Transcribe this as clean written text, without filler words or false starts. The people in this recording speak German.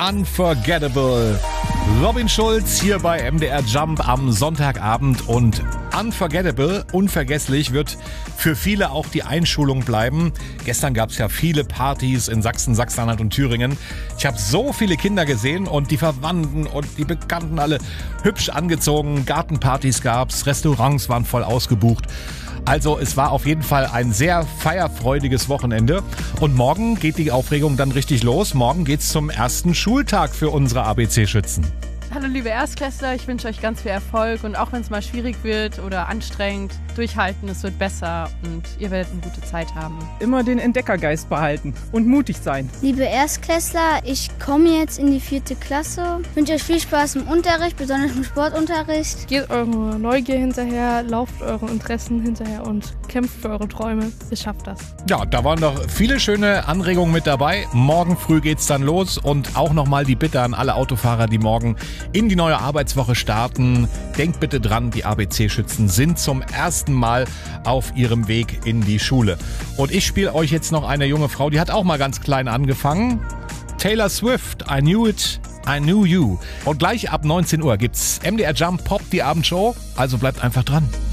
Unforgettable. Robin Schulz hier bei MDR Jump am Sonntagabend und Unforgettable, unvergesslich, wird für viele auch die Einschulung bleiben. Gestern gab es ja viele Partys in Sachsen, Sachsen-Anhalt und Thüringen. Ich habe so viele Kinder gesehen und die Verwandten und die Bekannten alle hübsch angezogen. Gartenpartys gab's, Restaurants waren voll ausgebucht. Also es war auf jeden Fall ein sehr feierfreudiges Wochenende. Und morgen geht die Aufregung dann richtig los. Morgen geht's zum ersten Schultag für unsere ABC-Schützen. Hallo liebe Erstklässler, ich wünsche euch ganz viel Erfolg und auch wenn es mal schwierig wird oder anstrengend, durchhalten, es wird besser und ihr werdet eine gute Zeit haben. Immer den Entdeckergeist behalten und mutig sein. Liebe Erstklässler, ich komme jetzt in die 4. Klasse. Ich wünsche euch viel Spaß im Unterricht, besonders im Sportunterricht. Geht eurer Neugier hinterher, lauft euren Interessen hinterher und kämpft für eure Träume. Ihr schafft das. Ja, da waren noch viele schöne Anregungen mit dabei. Morgen früh geht's dann los und auch nochmal die Bitte an alle Autofahrer, die morgen in die neue Arbeitswoche starten. Denkt bitte dran, die ABC-Schützen sind zum ersten Mal auf ihrem Weg in die Schule. Und ich spiele euch jetzt noch eine junge Frau, die hat auch mal ganz klein angefangen. Taylor Swift, I Knew It, I Knew You. Und gleich ab 19 Uhr gibt's MDR Jump Pop, die Abendshow. Also bleibt einfach dran.